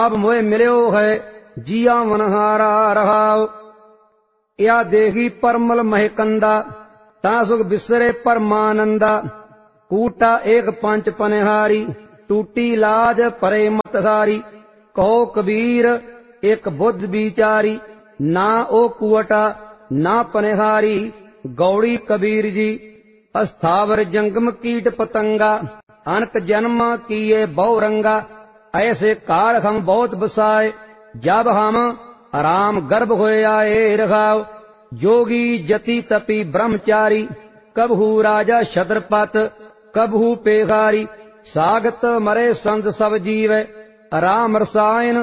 अब मोए मिल्यो है जिया मनहारा रहाओ। या देही परमल महकंदा ता सुख बिसरे परमानंदा। कूटा एक पंच पनिहारी टूटी लाज परे मत सारी। कहो कबीर एक बुद्ध विचारी ना ओ कुवटा ना पनिहारी। गौड़ी कबीर जी अस्थावर जंगम कीट पतंगा। अनक जन्म किए बहु रंगा। ऐसे कार हम बहुत बसाए जब हम आराम गर्भ होए आए रघाओ। जोगी जति तपी ब्रह्मचारी कबहू राजा छत्रपत कबहू पेखारी। सागत मरे संत सब जीव राम रसायन